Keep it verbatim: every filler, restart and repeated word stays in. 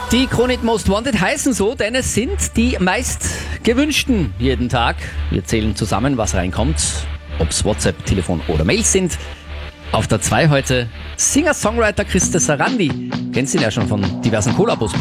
Die Kronit Most Wanted heißen so, denn es sind die meist gewünschten jeden Tag. Wir zählen zusammen, was reinkommt, ob es WhatsApp, Telefon oder Mails sind. Auf der zwei heute Singer-Songwriter Christa Sarandi. Kennst ihn ja schon von diversen Kollabos.